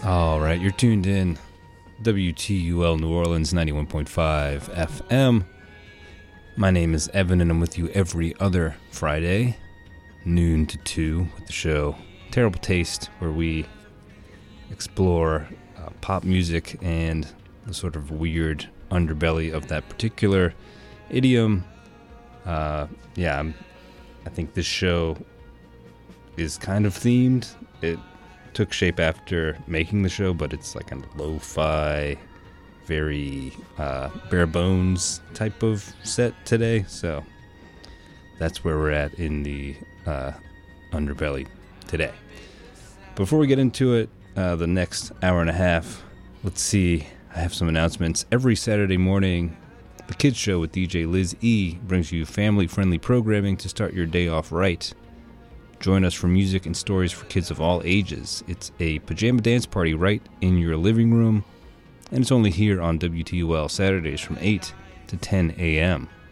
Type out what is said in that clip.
All right, you're tuned in. WTUL New Orleans 91.5 FM. My name is Evan, and I'm with you every other Friday, noon to 2, with the show Terrible Taste, where we explore pop music and the sort of weird underbelly of that particular idiom. I think this show is kind of themed. It took shape after making the show, but it's like a lo-fi, very bare bones type of set today. So that's where we're at in the underbelly today. Before we get into it, the next hour and a half, let's see, I have some announcements. Every Saturday morning, the Kids Show with DJ Liz E brings you family-friendly programming to start your day off right. Join us for music and stories for kids of all ages. It's a pajama dance party right in your living room, and it's only here on WTUL Saturdays from 8 to 10 a.m.